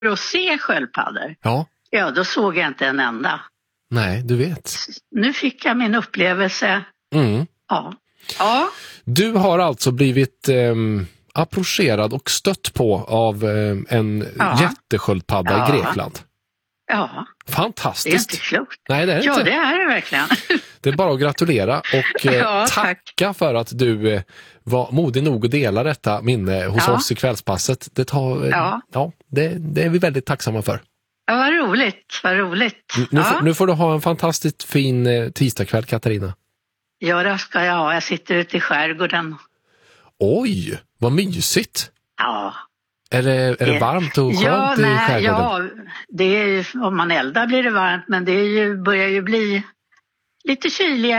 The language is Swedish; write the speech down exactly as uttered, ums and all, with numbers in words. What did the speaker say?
att se sköldpaddor. Ja. Ja, då såg jag inte en enda. Nej, du vet. Nu fick jag min upplevelse. Mm. Ja. Ja. Du har alltså blivit eh, approcherad och stött på av eh, en ja. jättesköldpadda ja. i Grekland. Ja. Fantastiskt. Det är inte klokt. Nej, det är det ja, inte. det är det verkligen. Det är bara att gratulera och eh, ja, tacka tack. för att du eh, var modig nog att dela detta minne hos ja. oss i kvällspasset. Det, tar, eh, ja. Ja, det, det är vi väldigt tacksamma för. Ja, vad roligt, vad roligt. Nu, ja. får, nu får du ha en fantastiskt fin eh, tisdagkväll, Katarina. Ja, det ska jag ha. Jag sitter ute i skärgården. Oj, vad mysigt. Ja. Är det, är det varmt och skönt ja, i nej, skärgården? Ja, det är ju, om man eldar blir det varmt, men det är ju, börjar ju bli lite kyligare.